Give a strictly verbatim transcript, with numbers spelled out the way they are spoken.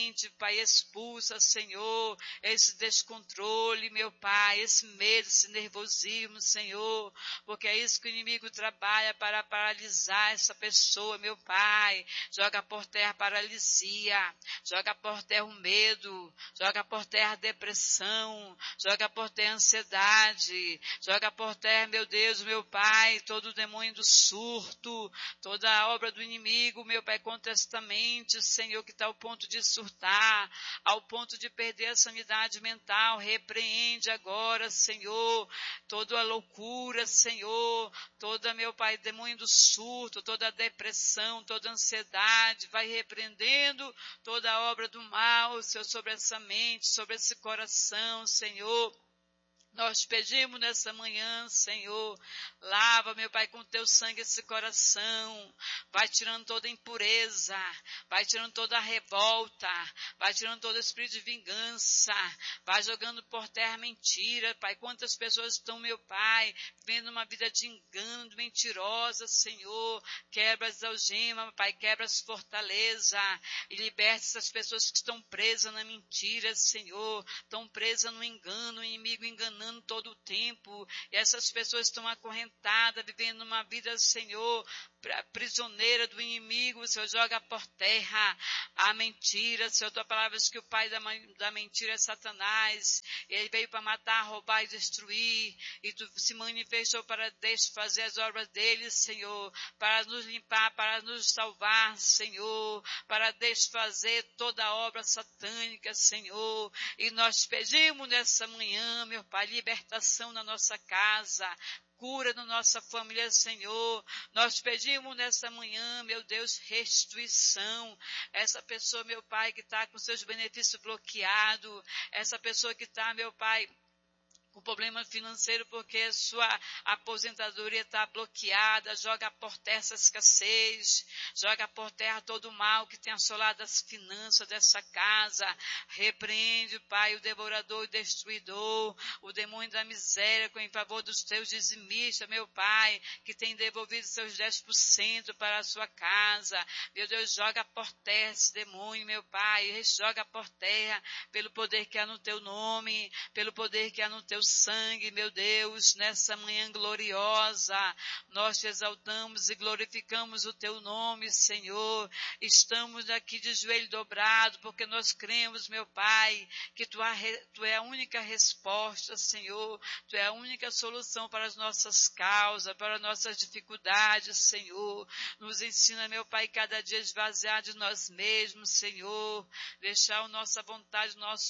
Pai, expulsa, Senhor, esse descontrole, meu Pai, esse medo, esse nervosismo, Senhor, porque é isso que o inimigo trabalha para paralisar essa pessoa, meu Pai. Joga por terra a paralisia, joga por terra o medo, joga por terra a depressão, joga por terra a ansiedade, joga por terra, meu Deus, meu Pai, todo o demônio do surto, toda a obra do inimigo, meu Pai, contra esta mente, Senhor, que está ao ponto de surtar, ao ponto de perder a sanidade mental. Repreende agora, Senhor, toda a loucura, Senhor, toda, meu Pai, demônio do surto, toda a depressão, toda a ansiedade, vai repreendendo toda a obra do mal, Senhor, sobre essa mente, sobre esse coração, Senhor. Nós pedimos nessa manhã, Senhor, lava, meu Pai, com teu sangue esse coração, vai tirando toda impureza, vai tirando toda a revolta, vai tirando todo espírito de vingança, vai jogando por terra mentira, Pai. Quantas pessoas estão, meu Pai, vivendo uma vida de engano, mentirosa, Senhor, quebra as algemas, Pai, quebra as fortalezas e liberta essas pessoas que estão presas na mentira, Senhor, estão presas no engano, o inimigo enganando todo o tempo, e essas pessoas estão acorrentadas, vivendo uma vida, Senhor, prisioneira do inimigo. Senhor, joga por terra a mentira, Senhor. Tua palavra diz que o pai da, da mentira é Satanás, ele veio para matar, roubar e destruir, e tu se manifestou para desfazer as obras dele, Senhor, para nos limpar, para nos salvar, Senhor, para desfazer toda a obra satânica, Senhor. E nós pedimos nessa manhã, meu Pai, libertação na nossa casa, cura na nossa família, Senhor. Nós pedimos nessa manhã, meu Deus, restituição. Essa pessoa, meu Pai, que está com seus benefícios bloqueados, essa pessoa que está, meu Pai, com problema financeiro porque sua aposentadoria está bloqueada, joga por terra essa escassez, joga por terra todo o mal que tem assolado as finanças dessa casa. Repreende, Pai, o devorador e destruidor, o demônio da miséria, em favor dos teus dizimistas, meu Pai, que tem devolvido seus dez por cento para a sua casa. Meu Deus, joga por terra esse demônio, meu Pai, joga por terra pelo poder que há no teu nome, pelo poder que há no teu sangue, meu Deus. Nessa manhã gloriosa, nós te exaltamos e glorificamos o teu nome, Senhor. Estamos aqui de joelho dobrado, porque nós cremos, meu Pai, que tu, há, tu é a única resposta, Senhor. Tu é a única solução para as nossas causas, para as nossas dificuldades, Senhor. Nos ensina, meu Pai, cada dia esvaziar de nós mesmos, Senhor. Deixar a nossa vontade, o nosso